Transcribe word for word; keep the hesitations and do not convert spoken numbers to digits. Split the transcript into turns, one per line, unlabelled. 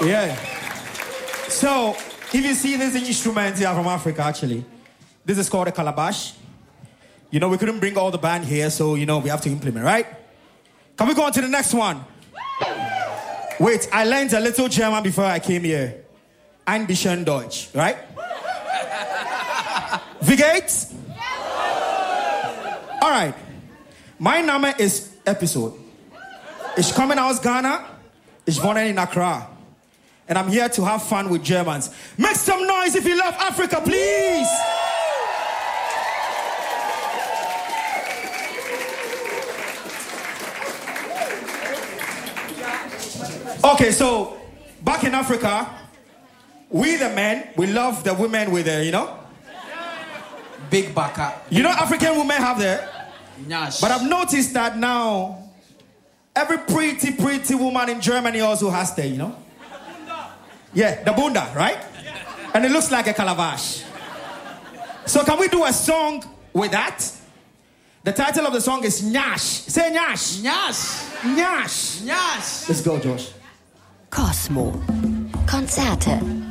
Yeah. So, if you see this instrument here from Africa, actually, this is called a calabash. You know, we couldn't bring all the band here, so, you know, we have to implement, right? Can we go on to the next one? Wait, I learned a little German before I came here. Ein bisschen Deutsch, right? Wie geht's? All right. My Name is Episode. Ich komme aus Ghana. Ich wohne in Accra. And I'm here to have fun with Germans. Make some noise if you love Africa, please. Okay, so back in Africa, we the men, we love the women with the, you know,
big baka.
You know, African women have the.
Nyash.
But I've noticed that now, every pretty, pretty woman in Germany also has the, you know? Yeah, the bunda, right? And it looks like a calabash. So can we do a song with that? The title of the song is Nyash. Say Nyash.
Nyash.
Nyash.
Nyash.
Let's go, Josh.
Cosmo. Konzerte.